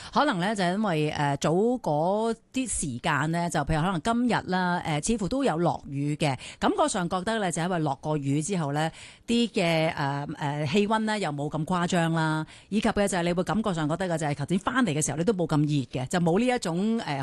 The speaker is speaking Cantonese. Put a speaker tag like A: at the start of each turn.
A: 可能咧就因為早嗰啲時間咧，就譬如可能今日啦，似乎都有落雨嘅，感覺上覺得咧就因為落過雨之後咧，啲嘅氣温咧又冇咁誇張啦，以及嘅就係你會感覺上覺得嘅就係頭先翻嚟嘅時候你都冇咁熱嘅，就冇呢一種